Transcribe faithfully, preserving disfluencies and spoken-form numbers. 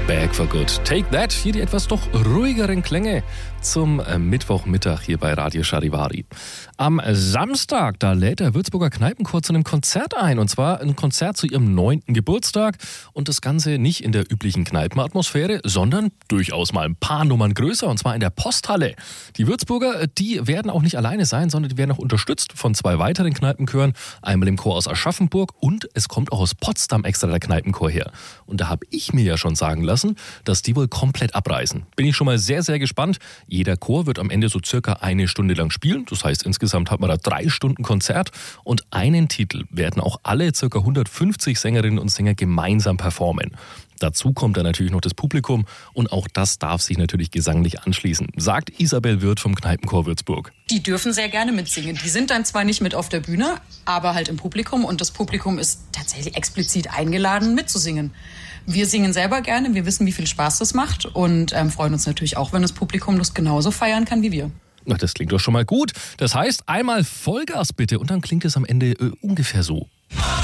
Back for Good. Take that. Hier die etwas doch ruhigeren Klänge zum äh, Mittwochmittag hier bei Radio Charivari. Am Samstag, da lädt der Würzburger Kneipenchor zu einem Konzert ein. Und zwar ein Konzert zu ihrem neunten Geburtstag. Und das Ganze nicht in der üblichen Kneipenatmosphäre, sondern durchaus mal ein paar Nummern größer. Und zwar in der Posthalle. Die Würzburger, die werden auch nicht alleine sein, sondern die werden auch unterstützt von zwei weiteren Kneipenchören. Einmal im Chor aus Aschaffenburg und es kommt auch aus Potsdam extra der Kneipenchor her. Und da habe ich mir ja schon sagen lassen, dass die wohl komplett abreißen. Bin ich schon mal sehr, sehr gespannt. Jeder Chor wird am Ende so circa eine Stunde lang spielen. Das heißt, insgesamt hat man da drei Stunden Konzert. Und einen Titel werden auch alle circa hundertfünfzig Sängerinnen und Sänger gemeinsam performen. Dazu kommt dann natürlich noch das Publikum und auch das darf sich natürlich gesanglich anschließen, sagt Isabel Wirth vom Kneipenchor Würzburg. Die dürfen sehr gerne mitsingen. Die sind dann zwar nicht mit auf der Bühne, aber halt im Publikum und das Publikum ist tatsächlich explizit eingeladen mitzusingen. Wir singen selber gerne, wir wissen, wie viel Spaß das macht und ähm, freuen uns natürlich auch, wenn das Publikum das genauso feiern kann wie wir. Na, das klingt doch schon mal gut. Das heißt, einmal Vollgas bitte und dann klingt es am Ende äh, ungefähr so.